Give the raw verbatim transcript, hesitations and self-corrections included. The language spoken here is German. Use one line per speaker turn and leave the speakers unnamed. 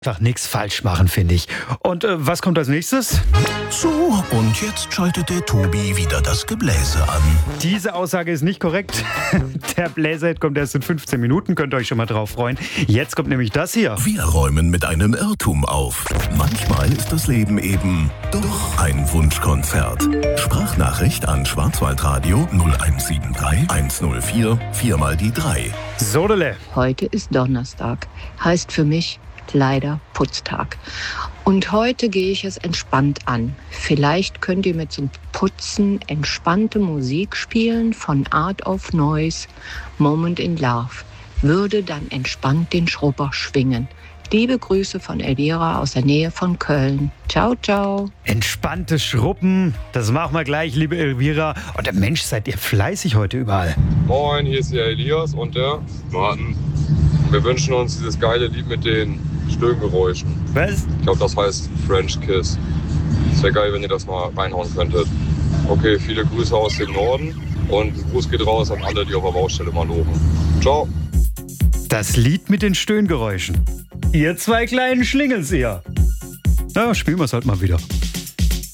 Einfach nichts falsch machen, finde ich. Und äh, was kommt als nächstes?
So, und jetzt schaltet der Tobi wieder das Gebläse an.
Diese Aussage ist nicht korrekt. Der Bläser kommt erst in fünfzehn Minuten, könnt ihr euch schon mal drauf freuen. Jetzt kommt nämlich das hier.
Wir räumen mit einem Irrtum auf. Manchmal ist das Leben eben doch ein Wunschkonzert. Sprachnachricht an Schwarzwaldradio null eins sieben drei eins null vier vier mal die drei.
Sodele.
Heute ist Donnerstag. Heißt für mich leider Putztag. Und heute gehe ich es entspannt an. Vielleicht könnt ihr mir zum Putzen entspannte Musik spielen von Art of Noise, Moment in Love. Würde dann entspannt den Schrubber schwingen. Liebe Grüße von Elvira aus der Nähe von Köln. Ciao, ciao.
Entspannte Schrubben, das machen wir gleich, liebe Elvira. Und der Mensch, seid ihr fleißig heute überall.
Moin, hier ist der Elias und der Martin. Wir wünschen uns dieses geile Lied mit den Stöhngeräuschen.
Was?
Ich glaube, das heißt French Kiss. Es wäre geil, wenn ihr das mal reinhauen könntet. Okay, viele Grüße aus dem Norden und Gruß geht raus an alle, die auf der Baustelle mal loben. Ciao.
Das Lied mit den Stöhngeräuschen. Ihr zwei kleinen Schlingels, ihr. Na, spielen wir es halt mal wieder.